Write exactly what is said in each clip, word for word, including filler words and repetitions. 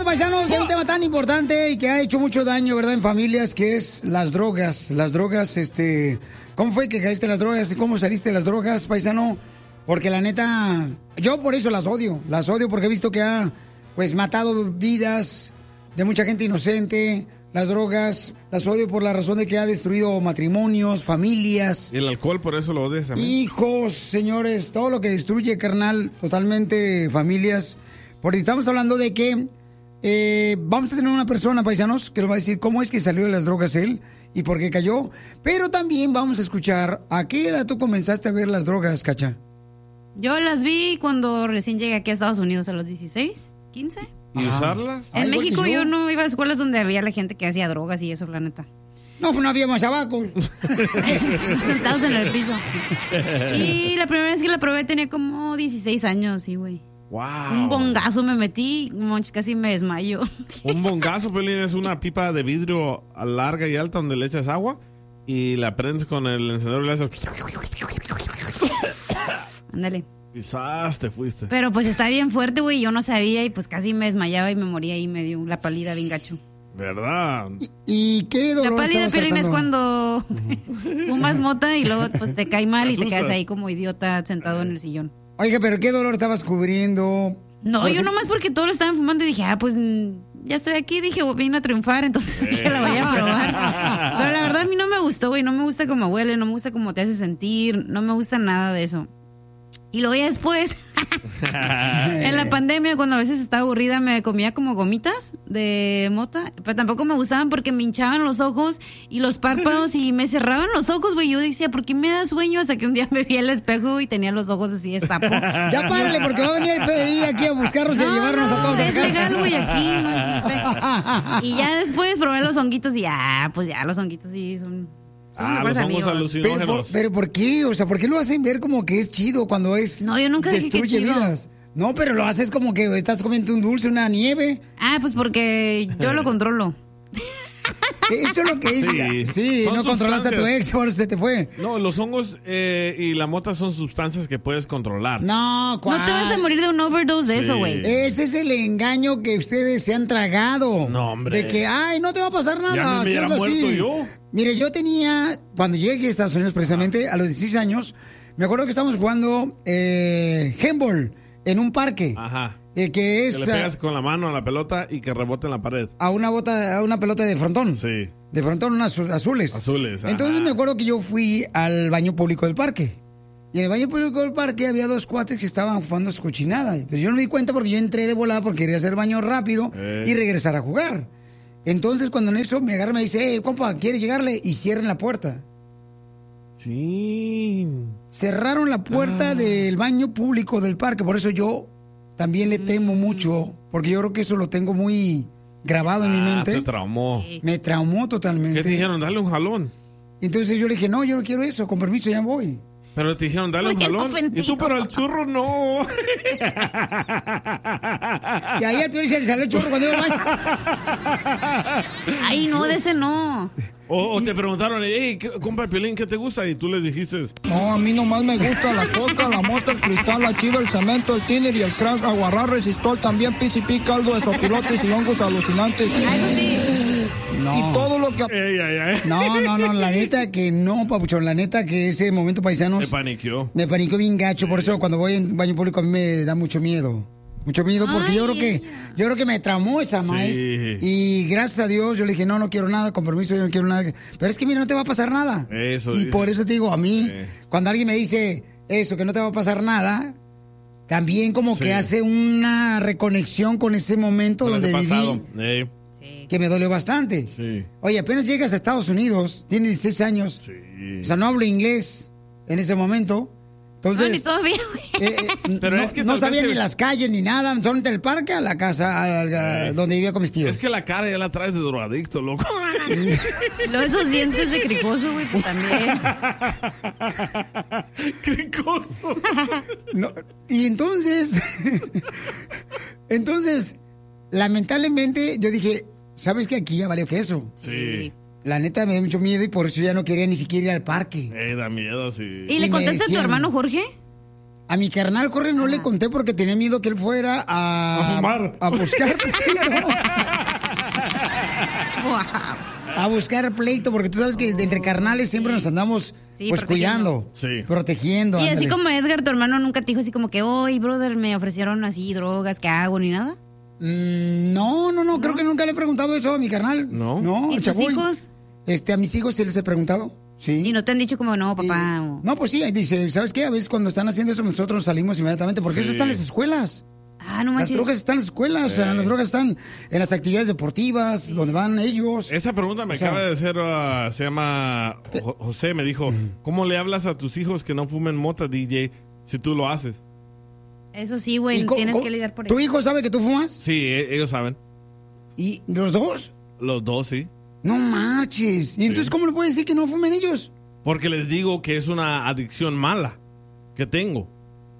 paisanos, de un tema tan importante y que ha hecho mucho daño, ¿verdad? En familias, que es las drogas. Las drogas, este... ¿Cómo fue que caíste en las drogas? ¿Cómo saliste de las drogas, paisano? Porque la neta, yo por eso las odio. Las odio porque he visto que ha, pues, matado vidas de mucha gente inocente. Las drogas, las odio por la razón de que ha destruido matrimonios, familias. ¿Y el alcohol por eso lo odias también? Hijos, señores, todo lo que destruye, carnal, totalmente familias. Porque estamos hablando de que eh, vamos a tener una persona, paisanos, que nos va a decir cómo es que salió de las drogas él y por qué cayó. Pero también vamos a escuchar a qué edad tú comenzaste a ver las drogas, Cacha. Yo las vi cuando recién llegué aquí a Estados Unidos a los dieciséis, quince. ¿Y usarlas? En Ay, México yo. yo no iba a escuelas donde había la gente que hacía drogas y eso, la neta. No, pues no había más abajo. Sentados en el piso. Y la primera vez que la probé tenía como dieciséis años, sí, güey. Wow. Un bongazo me metí, monch, casi me desmayo. Un bongazo, Pelín, es una pipa de vidrio larga y alta donde le echas agua y la prendes con el encendedor y le haces... Ándale. Quizás te fuiste. Pero pues está bien fuerte, güey, yo no sabía y pues casi me desmayaba y me moría y me dio la pálida bien gacho. ¿Verdad? ¿Y, y qué dolor? La pálida, Pelín, es cuando fumas mota y luego pues te cae mal y te quedas ahí como idiota sentado en el sillón. Oiga, pero ¿qué dolor estabas cubriendo? No, yo nomás porque todos lo estaban fumando y dije, ah, pues ya estoy aquí, dije, vine a triunfar, entonces dije, la voy a probar. Pero la verdad a mí no me gustó, güey, no me gusta cómo huele, no me gusta cómo te hace sentir, no me gusta nada de eso. Y luego ya después, en la pandemia, cuando a veces estaba aburrida, me comía como gomitas de mota, pero tampoco me gustaban porque me hinchaban los ojos y los párpados y me cerraban los ojos, güey. Yo decía, ¿por qué me da sueño? Hasta que un día me vi al espejo y tenía los ojos así de sapo. Ya párale, porque va a venir el F B I aquí a buscarnos no, y a llevarnos no, a todos a es casa. legal, güey, aquí. No, y ya después probé los honguitos y ya, pues ya los honguitos sí son... Ah, los hongos alucinógenos. Pero, pero ¿por qué? O sea, ¿por qué lo hacen ver como que es chido cuando es... No, yo nunca dije que chido. Vidas? No, pero lo haces como que estás comiendo un dulce, una nieve. Ah, pues porque yo lo controlo. Eso es lo que es. Sí, sí no controlaste a tu ex, ahora se te fue. No, los hongos eh, y la mota son sustancias que puedes controlar. No, ¿cuál? No te vas a morir de un overdose de sí. eso, güey. Ese es el engaño que ustedes se han tragado. No, hombre. De que, ay, no te va a pasar nada. Ya me hubiera muerto así. yo. Mire, yo tenía, cuando llegué aquí a Estados Unidos precisamente, ah. a los dieciséis años, me acuerdo que estábamos jugando eh, handball en un parque. Ajá. Eh, que es... Que le pegas uh, con la mano a la pelota y que rebote en la pared. A una bota, a una pelota de frontón. Sí. De frontón, unas azules. Azules, ajá. Entonces me acuerdo que yo fui al baño público del parque. Y en el baño público del parque había dos cuates que estaban jugando su cochinada. Pero yo no me di cuenta porque yo entré de volada porque quería hacer baño rápido eh. y regresar a jugar. Entonces cuando en eso me agarra y me dice, hey, compa, ¿quieres llegarle? Y cierren la puerta. Sí. Cerraron la puerta ah. del baño público del parque. Por eso yo también le temo mucho, porque yo creo que eso lo tengo muy grabado ah, en mi mente. Te traumó. Me traumó totalmente. ¿Qué te dijeron? Dale un jalón. Entonces yo le dije, no, yo no quiero eso, con permiso, ya voy. Pero te dijeron, dale un jalón. Y tú, para el churro, no. Y ahí al Piolín se le salió el churro cuando iba al baño. Ay, no, de ese no. O, o te preguntaron, hey, compa Piolín, ¿qué te gusta? Y tú les dijiste, no, a mí nomás me gusta la coca, la mota, el cristal, la chiva, el cemento, el tiner y el crack, aguarrás, resistol, también P C P, caldo de sopilotes y hongos alucinantes. Eso sí. No. Y todo lo que... Ey, ey, ey. No, no, no, la neta que no, papuchón, la neta que ese momento, paisanos... Me paniqueó. Me paniqueó bien gacho, sí. Por eso cuando voy en baño público a mí me da mucho miedo. Mucho miedo porque Ay. yo creo que yo creo que me traumó esa sí. maíz. Y gracias a Dios yo le dije, no, no quiero nada, con permiso, yo no quiero nada. Pero es que mira, no te va a pasar nada. Eso y dice. por eso te digo, a mí, sí. cuando alguien me dice eso, que no te va a pasar nada... También como sí. que hace una reconexión con ese momento con donde viví. Eh. Que me dolió bastante. Sí. Oye, apenas llegas a Estados Unidos, tienes dieciséis años. Sí. O sea, no hablo inglés en ese momento. Entonces, no, ni todavía, güey. Eh, eh, Pero no, es que no sabía que... ni las calles ni nada, solamente el parque a la casa a la, eh. donde vivía con mis tíos. Es que la cara ya la traes de drogadicto, loco. Luego esos dientes de cricoso, güey, pues también. Cricoso. No, y entonces, entonces, lamentablemente, yo dije, ¿sabes qué? Aquí ya valió queso. Sí. La neta me da mucho miedo y por eso ya no quería ni siquiera ir al parque. Eh, da miedo, sí. ¿Y, ¿Y le contaste a tu hermano Jorge? A mi carnal Jorge no le conté porque tenía miedo que él fuera a... A fumar. A buscar pleito. A buscar pleito, porque tú sabes que entre carnales siempre nos andamos Sí, pues protegiendo. cuidando, Sí. protegiendo. Y así ándale. como Edgar, tu hermano nunca te dijo así como que, oye, brother, me ofrecieron así drogas, ¿qué hago? Ni nada. Mm, no, no, no, creo que nunca le he preguntado eso a mi carnal. No. No, ¿Y el tus chaboy. hijos? Este, a mis hijos sí les he preguntado. Sí. Y no te han dicho como, no, papá. o- No, pues sí, dice, ¿sabes qué? A veces cuando están haciendo eso nosotros salimos inmediatamente, porque Sí. eso está en las escuelas. Ah, no Las manches. drogas están en las escuelas, o sea, las drogas están en las actividades deportivas, donde van ellos. Esa pregunta me O sea- acaba de hacer, uh, se llama Jo- José, me dijo, ¿cómo le hablas a tus hijos que no fumen mota, D J, si tú lo haces? Eso sí, ¿Y güey, co- tienes co- que lidiar por ¿Tu eso. hijo sabe que tú fumas? Sí, e- ellos saben. ¿Y los dos? Los dos, sí. No marches. ¿Y entonces cómo le puedes decir que no fumen ellos? Porque les digo que es una adicción mala que tengo.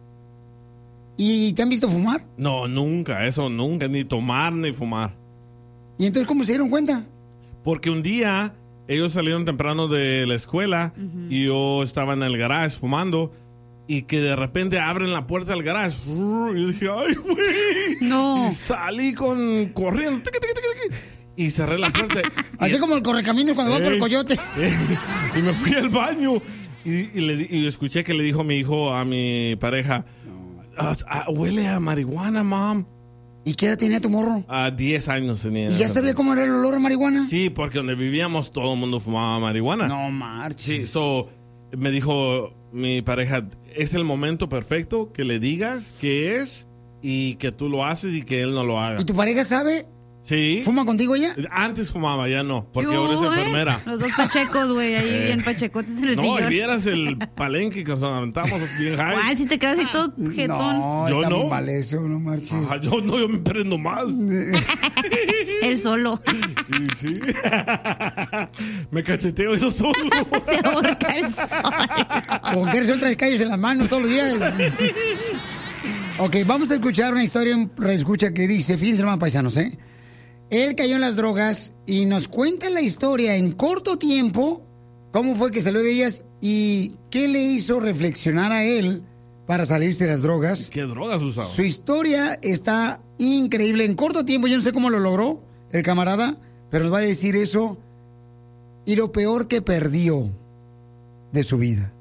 ¿Y te han visto fumar? No, nunca, eso nunca, ni tomar ni fumar. ¿Y entonces cómo se dieron cuenta? Porque un día ellos salieron temprano de la escuela y yo estaba en el garage fumando y que de repente abren la puerta del garage. Y yo dije, ¡ay, güey! No. Y salí con corriendo. tiqui, tiqui, tiqui, tiqui, y cerré la puerta. Así como el correcaminos cuando va por el Ey. coyote. Y me fui al baño y, y le, di- y escuché que le dijo mi hijo a mi pareja, "Ah, ah, huele a marihuana, mom. ¿Y qué edad tenía tu morro? A diez años tenía. ¿Y ya sabía cómo era el olor a marihuana? Sí, porque donde vivíamos todo el mundo fumaba marihuana. No marches. Sí, so, me dijo mi pareja, es el momento perfecto que le digas que es y que tú lo haces y que él no lo haga. ¿Y tu pareja sabe? Sí. ¿Fuma contigo ella? Antes fumaba, ya no, porque Yo, ahora es eh, enfermera. Los dos pachecos, güey, ahí Eh. bien pachecotes en el No, y sillón. vieras el palenque que nos aventamos bien high. ¿Cuál? Si te quedas ahí todo jetón. No, Yo está no. muy mal eso, no marches. Ajá, yo no, yo me prendo más. Él solo. Y sí. Me cacheteo yo solo. Se ahorca el sol. Con que son tres callos en las manos todos los días. Ok, vamos a escuchar una historia, un reescucha que dice, fíjense hermano paisanos, ¿eh? Él cayó en las drogas y nos cuenta la historia en corto tiempo, cómo fue que salió de ellas y qué le hizo reflexionar a él para salirse de las drogas. ¿Qué drogas usaba? Su historia está increíble. En corto tiempo, yo no sé cómo lo logró el camarada, pero nos va a decir eso y lo peor que perdió de su vida.